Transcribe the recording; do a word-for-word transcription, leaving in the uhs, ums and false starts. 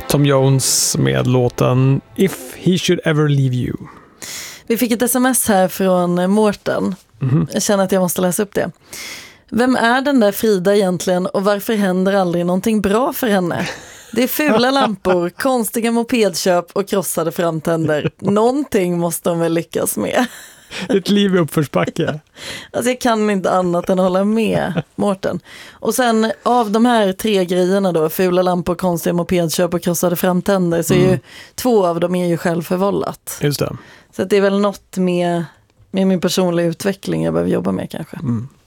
Tom Jones med låten If He Should Ever Leave You. Vi fick ett sms här från Mårten. Mm-hmm. Jag känner att jag måste läsa upp det. Vem är den där Frida egentligen och varför händer aldrig någonting bra för henne? Det är fula lampor, konstiga mopedköp och krossade framtänder. Någonting måste de väl lyckas med. Ett liv i uppförsbacke. Alltså jag kan inte annat än hålla med Mårten. Och sen av de här tre grejerna då, fula lampor, konstiga mopedköp och krossade framtänder, så är mm. ju två av dem är ju självförvållat. Just det. Så att det är väl något med, med min personliga utveckling jag behöver jobba med kanske. Mm.